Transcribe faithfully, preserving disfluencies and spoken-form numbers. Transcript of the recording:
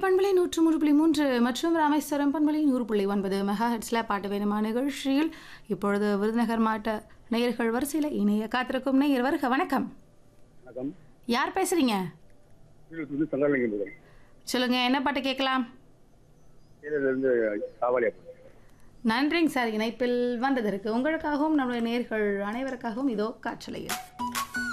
பண்பலை நூற்று மூன்று புள்ளி மூன்று மற்றும் ராமேஸ்வரம் பண்பலை நூறு புள்ளி ஒன்பது மெகா ஹெட்ஸில் பாட்டு வேணுமா நிகழ்ச்சியில் இப்பொழுது விருதுநகர் மாவட்ட நேயர்கள் வரிசையில் இணைய காத்திருக்கும் நேயர் வருக. வணக்கம். வணக்கம். யார் பேசுறீங்க? இது சங்கரலிங்கம் முதல். சொல்லுங்க, என்ன பாட்டு கேட்கலாம்? இருந்து காவாலியா. நன்றிங்க சார், இணைப்பில் வந்ததற்கு. உங்களுக்காகவும் நம்முடைய நேயர்கள் அனைவருக்காகவும் இதோ காற்றலையில்